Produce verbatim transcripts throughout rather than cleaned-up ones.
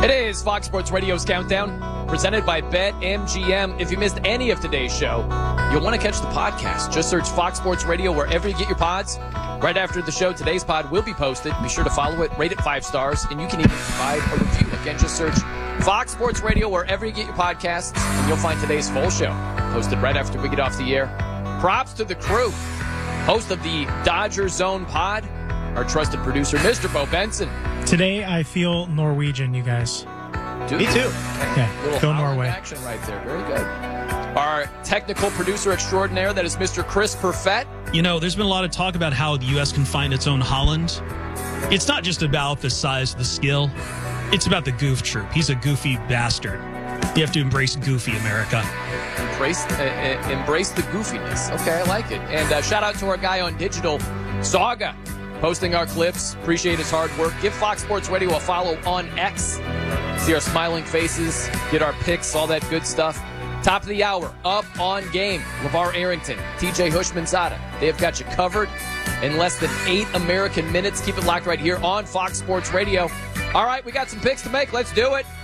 It is Fox Sports Radio's Countdown, presented by BetMGM. If you missed any of today's show, you'll want to catch the podcast. Just search Fox Sports Radio wherever you get your pods. Right after the show, today's pod will be posted. Be sure to follow it, rate it five stars, and you can even provide a review. Again, just search Fox Sports Radio wherever you get your podcasts, and you'll find today's full show posted right after we get off the air. Props to the crew. Host of the Dodger Zone pod, our trusted producer, Mister Bo Benson. Today, I feel Norwegian, you guys. Do Me you? too. Yeah, Little go Holland Norway. action right there. Very good. Our technical producer extraordinaire, that is Mister Chris Perfett. You know, there's been a lot of talk about how the U S can find its own Holland. It's not just about the size of the skill. It's about the goof troop. He's a goofy bastard. You have to embrace goofy, America. Embrace, uh, uh, embrace the goofiness. Okay, I like it. And uh, shout out to our guy on digital, Saga, posting our clips. Appreciate his hard work. Give Fox Sports Radio a follow on X. See our smiling faces, get our picks, all that good stuff. Top of the hour, up on game. LeVar Arrington, T J Hushmanzada. They have got you covered in less than eight American minutes. Keep it locked right here on Fox Sports Radio. All right, we got some picks to make. Let's do it.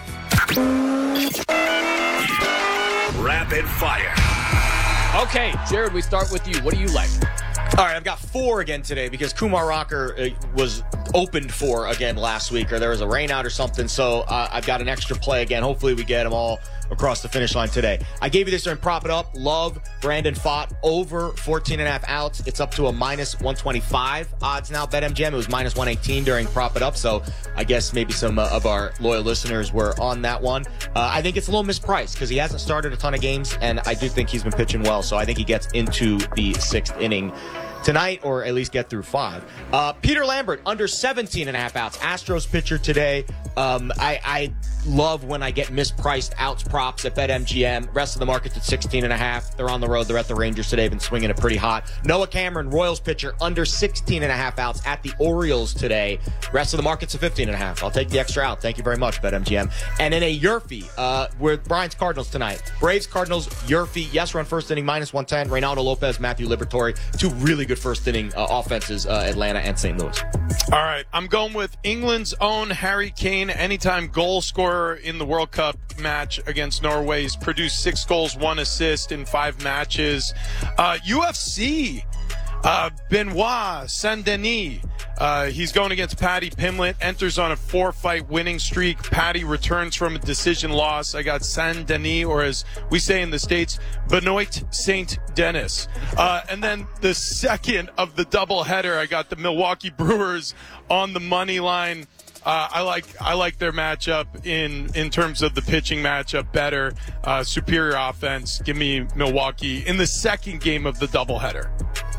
Rapid fire. Okay, Jared, we start with you. What do you like? All right, I've got four again today because Kumar Rocker uh, was opened for again last week, or there was a rain out or something, so uh, I've got an extra play again. Hopefully we get them all across the finish line today. I gave you this during Prop It Up. Love Brandon Pfaadt over fourteen and a half outs. It's up to a minus one twenty-five odds now. BetMGM, it was minus one eighteen during Prop It Up, so I guess maybe some uh, of our loyal listeners were on that one. Uh, I think it's a little mispriced because he hasn't started a ton of games, and I do think he's been pitching well, so I think he gets into the sixth inning tonight, or at least get through five. Uh, Peter Lambert, under seventeen and a half outs. Astros pitcher today. Um, I, I love when I get mispriced outs props at BetMGM. Rest of the market's at sixteen and a half. They're on the road. They're at the Rangers today. Been swinging it pretty hot. Noah Cameron, Royals pitcher, under sixteen and a half outs at the Orioles today. Rest of the market's at fifteen and a half. I'll take the extra out. Thank you very much, BetMGM. And then a Yurfee, uh, with Brian's Cardinals tonight. Braves, Cardinals, Yurfee. Yes, run first inning, minus one ten. Reynaldo Lopez, Matthew Liberatore. Two really good first inning uh, offenses, uh, Atlanta and Saint Louis. All right, I'm going with England's own Harry Kane, anytime goal scorer in the World Cup match against Norway. He's produced six goals, one assist in five matches. Uh, U F C, uh, Benoit Saint-Denis. Uh, he's going against Paddy Pimblett, enters on a four-fight winning streak. Paddy returns from a decision loss. I got Saint-Denis, or as we say in the States, Benoit Saint-Denis. Uh, and then the second of the doubleheader, I got the Milwaukee Brewers on the money line. Uh, I like I like their matchup in, in terms of the pitching matchup better. Uh, superior offense. Give me Milwaukee in the second game of the doubleheader.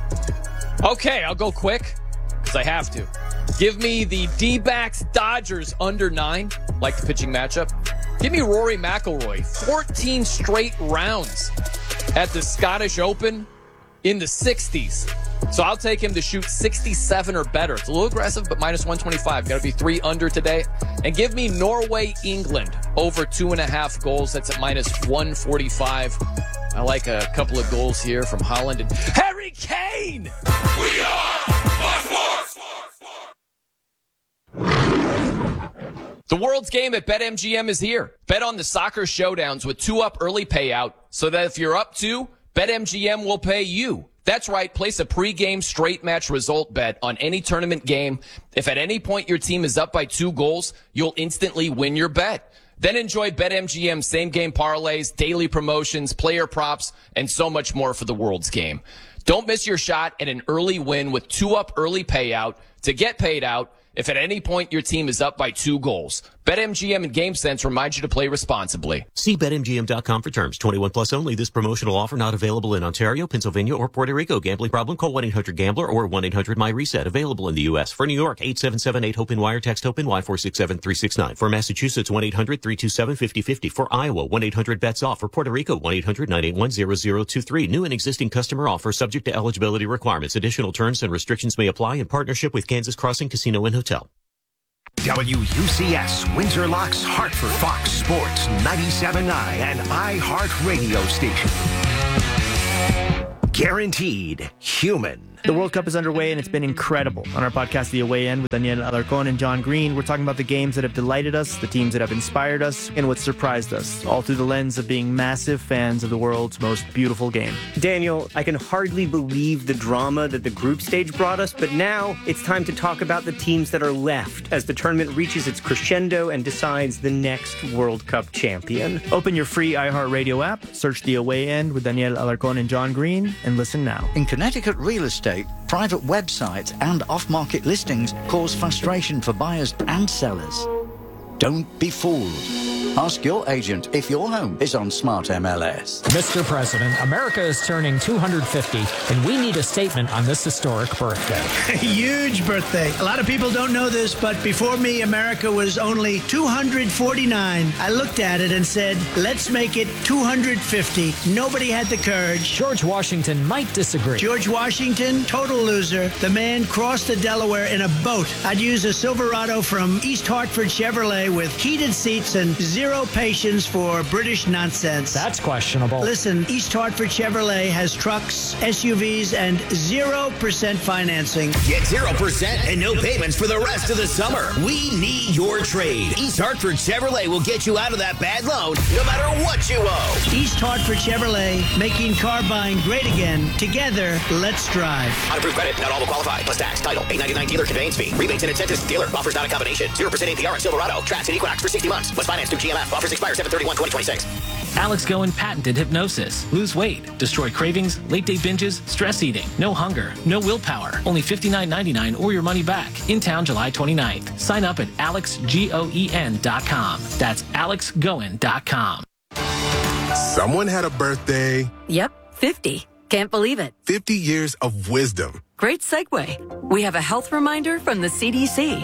Okay, I'll go quick because I have to. Give me the D-backs Dodgers under nine. Like the pitching matchup. Give me Rory McIlroy. fourteen straight rounds at the Scottish Open in the sixties. So I'll take him to shoot sixty-seven or better. It's a little aggressive, but minus one twenty-five. Got to be three under today. And give me Norway, England over two and a half goals. That's at minus one forty-five. I like a couple of goals here from Holland and Harry Kane. We are Fox Sports. The world's game at BetMGM is here. Bet on the soccer showdowns with two up early payout so that if you're up two, BetMGM will pay you. That's right. Place a pregame straight match result bet on any tournament game. If at any point your team is up by two goals, you'll instantly win your bet. Then enjoy BetMGM same-game parlays, daily promotions, player props, and so much more for the world's game. Don't miss your shot at an early win with two up early payout to get paid out if at any point your team is up by two goals. BetMGM and GameSense remind you to play responsibly. See Bet M G M dot com for terms. twenty-one plus only. This promotional offer not available in Ontario, Pennsylvania, or Puerto Rico. Gambling problem? Call one eight hundred gambler or one eight hundred my reset. Available in the U S. For New York, eight seven seven eight hope wire. Text HOPE-NY four six seven three six nine. For Massachusetts, one eight hundred three two seven five zero five zero. For Iowa, one eight hundred bets off. For Puerto Rico, one eight hundred nine eight one zero zero two three. New and existing customer offer subject to eligibility requirements. Additional terms and restrictions may apply in partnership with Kansas Crossing Casino and Hotel. W U C S, Windsor Locks, Hartford, Fox Sports, ninety-seven point nine, and iHeart Radio Station. Guaranteed human. The World Cup is underway, and it's been incredible. On our podcast, The Away End, with Daniel Alarcón and John Green, we're talking about the games that have delighted us, the teams that have inspired us, and what surprised us, all through the lens of being massive fans of the world's most beautiful game. Daniel, I can hardly believe the drama that the group stage brought us, but now it's time to talk about the teams that are left as the tournament reaches its crescendo and decides the next World Cup champion. Open your free iHeartRadio app, search The Away End with Daniel Alarcón and John Green, and listen now. In Connecticut real estate, private websites and off-market listings cause frustration for buyers and sellers. Don't be fooled. Ask your agent if your home is on Smart M L S. Mister President, America is turning two hundred fifty, and we need a statement on this historic birthday. A huge birthday. A lot of people don't know this, but before me, America was only two hundred forty-nine. I looked at it and said, let's make it two hundred fifty. Nobody had the courage. George Washington might disagree. George Washington, total loser. The man crossed the Delaware in a boat. I'd use a Silverado from East Hartford Chevrolet with heated seats and zero patience for British nonsense. That's questionable. Listen, East Hartford Chevrolet has trucks, S U Vs, and zero percent financing. Get zero percent and no payments for the rest of the summer. We need your trade. East Hartford Chevrolet will get you out of that bad loan no matter what you owe. East Hartford Chevrolet, making car buying great again. Together, let's drive. On approved credit, not all will qualify. Plus tax, title, eight ninety-nine dealer conveyance fee. Rebates and incentives. Dealer offers not a combination. zero percent A P R on Silverado. Trax and Equinox for sixty months. Plus finance through G M F. Offers expire seven thirty-one twenty twenty-six. Alex Goen patented hypnosis. Lose weight, destroy cravings, late day binges, stress eating, no hunger, no willpower. Only fifty-nine ninety-nine or your money back. In town July twenty-ninth. Sign up at alex goen dot com. That's alex goen dot com. Someone had a birthday. Yep, fifty. Can't believe it. fifty years of wisdom. Great segue. We have a health reminder from the C D C.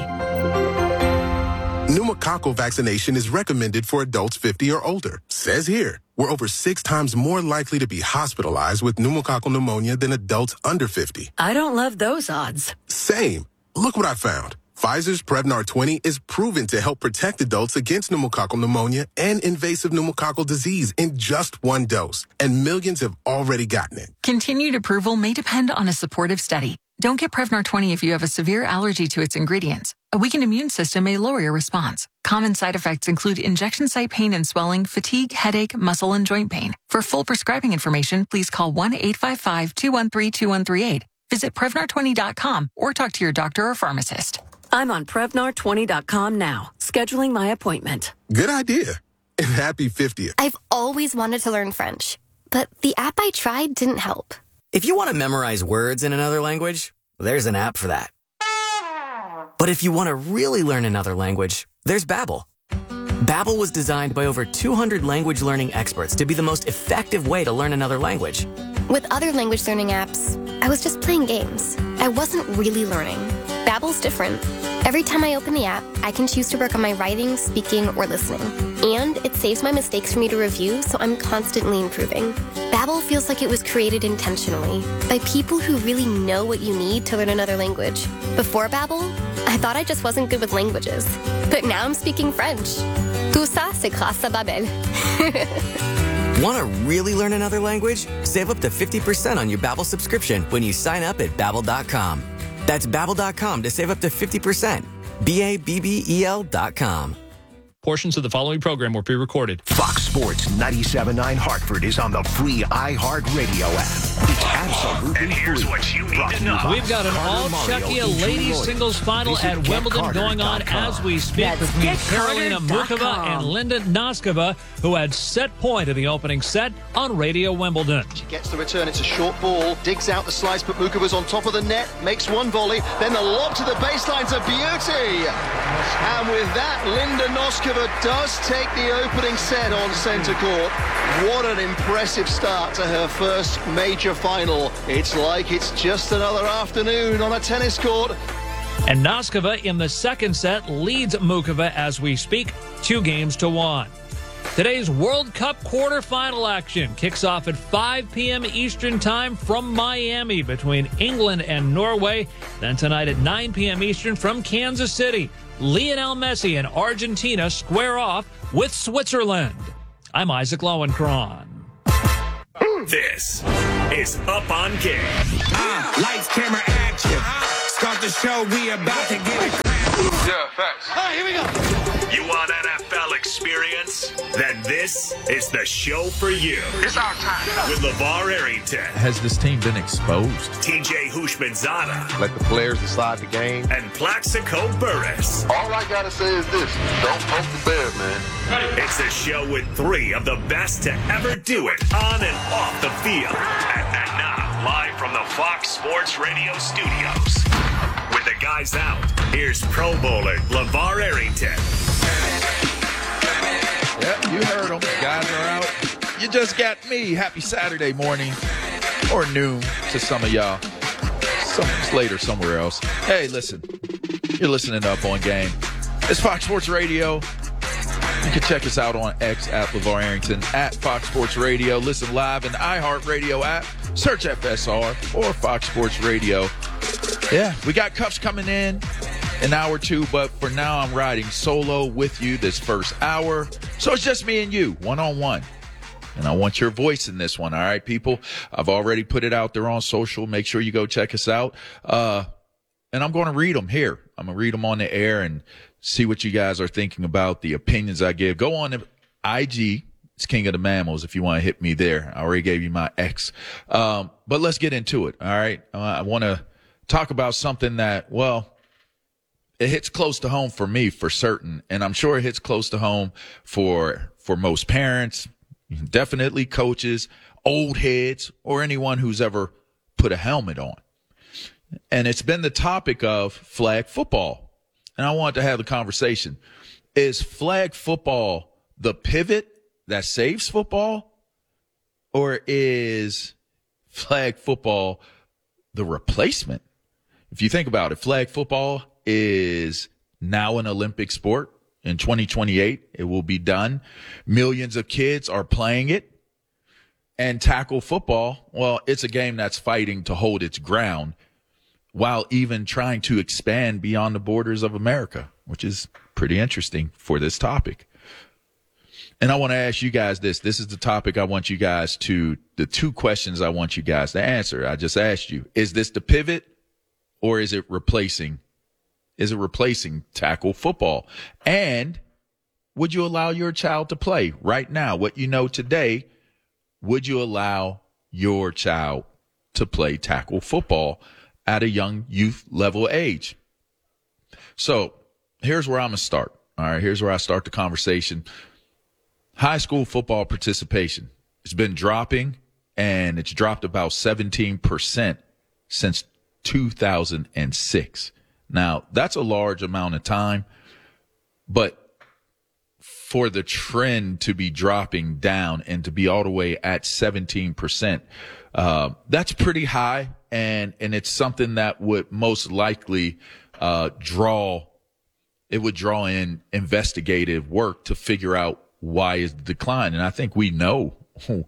Pneumococcal vaccination is recommended for adults fifty or older. Says here, we're over six times more likely to be hospitalized with pneumococcal pneumonia than adults under fifty. I don't love those odds. Same. Look what I found. Pfizer's Prevnar twenty is proven to help protect adults against pneumococcal pneumonia and invasive pneumococcal disease in just one dose. And millions have already gotten it. Continued approval may depend on a supportive study. Don't get Prevnar twenty if you have a severe allergy to its ingredients. A weakened immune system may lower your response. Common side effects include injection site pain and swelling, fatigue, headache, muscle, and joint pain. For full prescribing information, please call one eight five five, two one three, two one three eight. Visit Prevnar twenty dot com or talk to your doctor or pharmacist. I'm on Prevnar twenty dot com now, scheduling my appointment. Good idea. And happy fiftieth. I've always wanted to learn French, but the app I tried didn't help. If you want to memorize words in another language, there's an app for that. But if you want to really learn another language, there's Babbel. Babbel was designed by over two hundred language learning experts to be the most effective way to learn another language. With other language learning apps, I was just playing games. I wasn't really learning. Babbel's different. Every time I open the app, I can choose to work on my writing, speaking, or listening. And it saves my mistakes for me to review, so I'm constantly improving. Babbel feels like it was created intentionally by people who really know what you need to learn another language. Before Babbel, I thought I just wasn't good with languages. But now I'm speaking French. Tout ça, c'est grâce à Babbel. Want to really learn another language? Save up to fifty percent on your Babbel subscription when you sign up at babbel dot com. That's babbel dot com to save up to fifty percent. B A B B E L dot com. Portions of the following program were pre-recorded. Fox Sports ninety-seven point nine Hartford is on the free iHeartRadio app. It's absolutely and here's free. What you need to know. We've got an all-Czechia ladies singles final at Wimbledon going on as we speak between Karolina Muchova and Linda Noskova, who had set point in the opening set on Radio Wimbledon. She gets the return. It's a short ball. Digs out the slice, but Muchova's on top of the net. Makes one volley. Then the lob to the baseline's a beauty. And with that, Linda Noskova does take the opening set on centre court. What an impressive start to her first major final. It's like it's just another afternoon on a tennis court. And Noskova in the second set leads Muchova as we speak, two games to one. Today's World Cup quarterfinal action kicks off at five p.m. Eastern Time from Miami between England and Norway. Then tonight at nine p.m. Eastern from Kansas City, Lionel Messi and Argentina square off with Switzerland. I'm Isaac Lowenkron. This is Up on Game. Uh, lights, camera, action. Start the show, we about to get it. Yeah, facts. All right, here we go. You want N F L experience? Then this is the show for you. It's our time. With LeVar Arrington. Has this team been exposed? T J Houshmandzadeh. Let the players decide the game. And Plaxico Burress. All I gotta say is this. Don't poke the bear, man. It's a show with three of the best to ever do it on and off the field. And, and now, live from the Fox Sports Radio studios. With the guys out, here's Pro Bowler LeVar Arrington. Yep, you heard them. Guys are out. You just got me. Happy Saturday morning or noon to some of y'all. Some later somewhere else. Hey, listen. You're listening to Up on Game. It's Fox Sports Radio. You can check us out on X at LeVar Arrington, at Fox Sports Radio. Listen live in the iHeartRadio app. Search F S R or Fox Sports Radio. Yeah, we got Cuffs coming in an hour or two, but for now I'm riding solo with you this first hour. So it's just me and you, one-on-one. And I want your voice in this one, all right, people? I've already put it out there on social. Make sure you go check us out. Uh, and I'm going to read them here. I'm going to read them on the air and see what you guys are thinking about the opinions I give. Go on to I G. It's King of the Mammals if you want to hit me there. I already gave you my X. Um, but let's get into it, all right? Uh, I want to talk about something that, well, it hits close to home for me for certain, and I'm sure it hits close to home for for most parents, definitely coaches, old heads, or anyone who's ever put a helmet on. And it's been the topic of flag football. And I want to have the conversation. Is flag football the pivot that saves football, or is flag football the replacement? If you think about it, flag football is now an Olympic sport. In twenty twenty-eight, it will be done. Millions of kids are playing it. And tackle football, well, it's a game that's fighting to hold its ground while even trying to expand beyond the borders of America, which is pretty interesting for this topic. And I want to ask you guys this. This is the topic I want you guys to, the two questions I want you guys to answer. I just asked you, is this the pivot or is it replacing, is it replacing tackle football? And would you allow your child to play right now? What you know today, would you allow your child to play tackle football at a young youth level age? So here's where I'm going to start. All right, here's where I start the conversation. High school football participation. It's been dropping, and it's dropped about seventeen percent since two thousand six. Now, that's a large amount of time, but for the trend to be dropping down and to be all the way at seventeen percent, uh, that's pretty high, and, and it's something that would most likely uh, draw, it would draw in investigative work to figure out why is the decline. And I think we know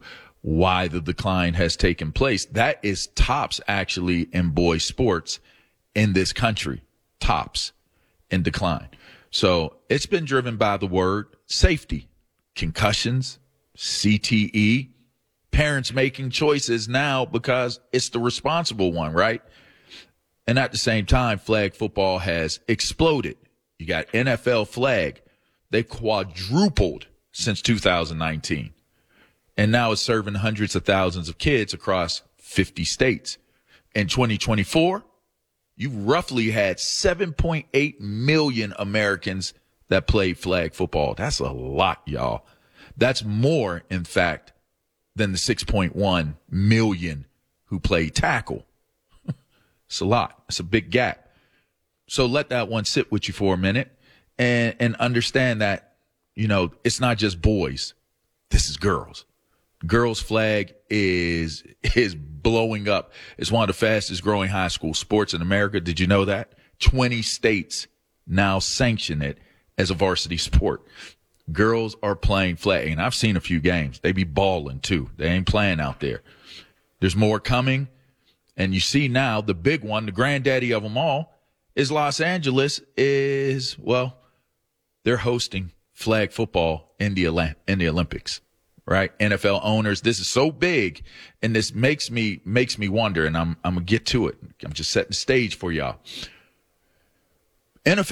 why the decline has taken place. That is tops actually in boys sports in this country, tops in decline. So it's been driven by the word safety, concussions, C T E, parents making choices now because it's the responsible one, right? And at the same time, flag football has exploded. You got N F L flag. They quadrupled since two thousand nineteen. And now it's serving hundreds of thousands of kids across fifty states. In twenty twenty-four, you roughly had seven point eight million Americans that played flag football. That's a lot, y'all. That's more, in fact, than the six point one million who played tackle. It's a lot. It's a big gap. So let that one sit with you for a minute and, and understand that, you know, it's not just boys. This is girls. Girls flag is is blowing up. It's one of the fastest growing high school sports in America. Did you know that? twenty states now sanction it as a varsity sport. Girls are playing flag. And I've seen a few games. They be balling too. They ain't playing out there. There's more coming. And you see now the big one, the granddaddy of them all, is Los Angeles is, well, they're hosting flag football in the in the Olympics. right? N F L owners. This is so big, and this makes me makes me wonder, and I'm I'm gonna get to it. I'm just setting the stage for y'all. N F L